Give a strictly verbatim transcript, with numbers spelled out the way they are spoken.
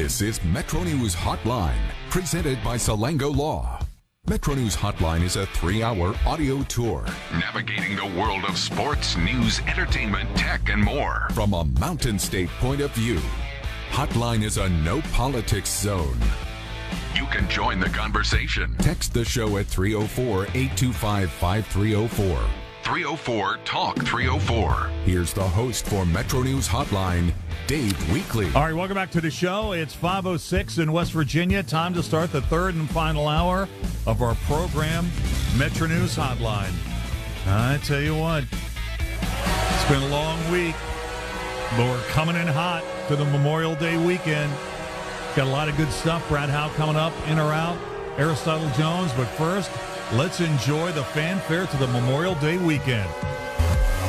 This is Metro News Hotline, presented by Salango Law. Metro News Hotline is a three-hour audio tour navigating the world of sports, news, entertainment, tech, and more from a Mountain State point of view. Hotline is a no politics zone. You can join the conversation. Text the show at three oh four, eight two five, five three oh four. three oh four, talk three oh four. Here's the host for Metro News Hotline, Dave Weekley. All right, welcome back to the show. It's five oh six in West Virginia. Time to start the third and final hour of our program, Metro News Hotline. I tell you what, it's been a long week, but we're coming in hot to the Memorial Day weekend. Got a lot of good stuff. Brad Howe coming up, in or out, Aristotle Jones. But first, let's enjoy the fanfare to the Memorial Day weekend.